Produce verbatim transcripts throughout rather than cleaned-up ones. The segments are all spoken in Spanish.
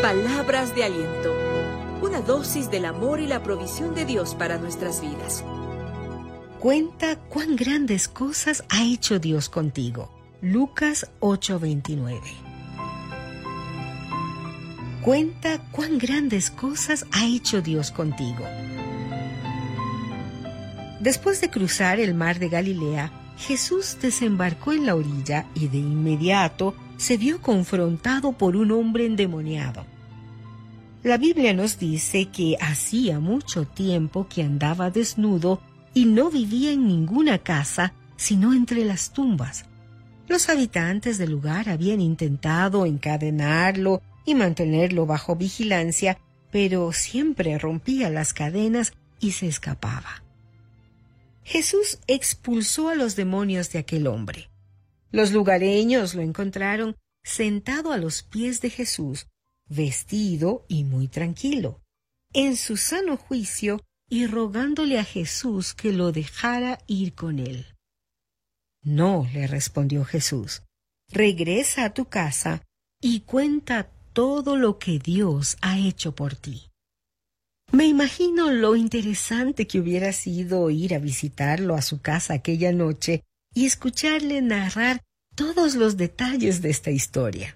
Palabras de aliento. Una dosis del amor y la provisión de Dios para nuestras vidas. Cuenta cuán grandes cosas ha hecho Dios contigo. Lucas ocho veintinueve. Cuenta cuán grandes cosas ha hecho Dios contigo. Después de cruzar el mar de Galilea, Jesús desembarcó en la orilla y de inmediato se vio confrontado por un hombre endemoniado. La Biblia nos dice que hacía mucho tiempo que andaba desnudo y no vivía en ninguna casa, sino entre las tumbas. Los habitantes del lugar habían intentado encadenarlo y mantenerlo bajo vigilancia, pero siempre rompía las cadenas y se escapaba. Jesús expulsó a los demonios de aquel hombre. Los lugareños lo encontraron sentado a los pies de Jesús, vestido y muy tranquilo, en su sano juicio y rogándole a Jesús que lo dejara ir con él. No, le respondió Jesús, regresa a tu casa y cuenta todo lo que Dios ha hecho por ti. Me imagino lo interesante que hubiera sido ir a visitarlo a su casa aquella noche y escucharle narrar todos los detalles de esta historia.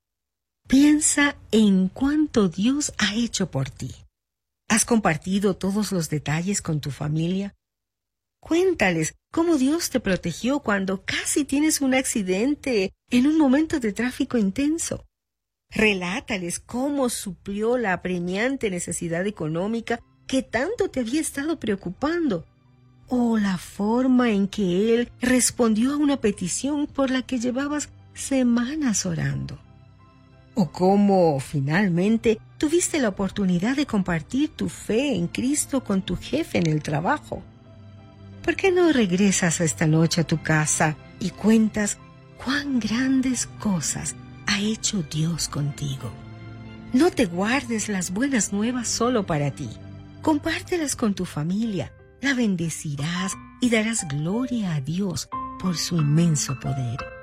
Piensa en cuánto Dios ha hecho por ti. ¿Has compartido todos los detalles con tu familia? Cuéntales cómo Dios te protegió cuando casi tienes un accidente en un momento de tráfico intenso. Relátales cómo suplió la apremiante necesidad económica que tanto te había estado preocupando, o la forma en que Él respondió a una petición por la que llevabas semanas orando, o cómo finalmente tuviste la oportunidad de compartir tu fe en Cristo con tu jefe en el trabajo. ¿Por qué no regresas esta noche a tu casa y cuentas cuán grandes cosas ha hecho Dios contigo? No te guardes las buenas nuevas solo para ti. Compártelas con tu familia, la bendecirás y darás gloria a Dios por su inmenso poder.